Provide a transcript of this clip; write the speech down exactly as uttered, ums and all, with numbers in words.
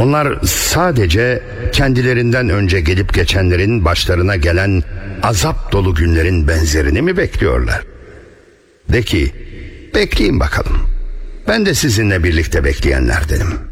Onlar sadece kendilerinden önce gelip geçenlerin başlarına gelen azap dolu günlerin benzerini mi bekliyorlar? De ki, bekleyin bakalım. Ben de sizinle birlikte bekleyenlerdenim.